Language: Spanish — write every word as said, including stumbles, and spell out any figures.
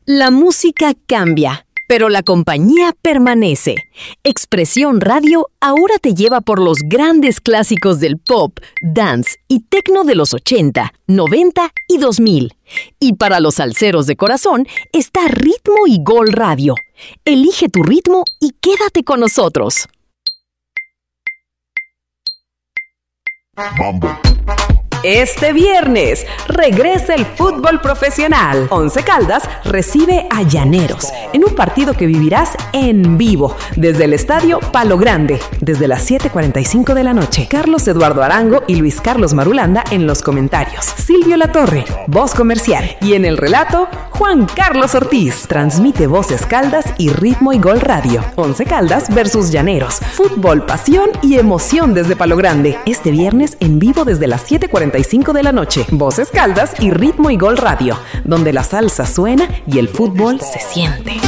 La música cambia, pero la compañía permanece. Expresión Radio ahora te lleva por los grandes clásicos del pop, dance y techno de los ochenta, noventa y dos mil. Y para los salseros de corazón está Ritmo y Gol Radio. Elige tu ritmo y quédate con nosotros. Mambo. Este viernes regresa el fútbol profesional. Once Caldas recibe a Llaneros en un partido que vivirás en vivo desde el estadio Palo Grande, desde las siete cuarenta y cinco de la noche. Carlos Eduardo Arango y Luis Carlos Marulanda en los comentarios. Silvio Latorre, voz comercial. Y en el relato, Juan Carlos Ortiz. Transmite Voces Caldas y Ritmo y Gol Radio. Once Caldas versus Llaneros. Fútbol, pasión y emoción desde Palo Grande. Este viernes en vivo desde las siete cuarenta y cinco de la noche. Voces Caldas y Ritmo y Gol Radio, donde la salsa suena y el fútbol se siente.